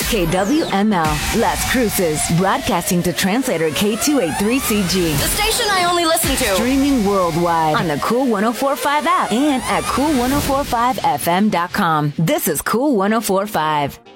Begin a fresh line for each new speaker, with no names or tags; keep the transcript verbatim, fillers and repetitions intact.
K W M L, Las Cruces, broadcasting to translator K two eighty-three C G.
The station I only listen to.
Streaming worldwide on the Cool one oh four point five app and at cool ten forty-five f m dot com. This is Cool one oh four point five.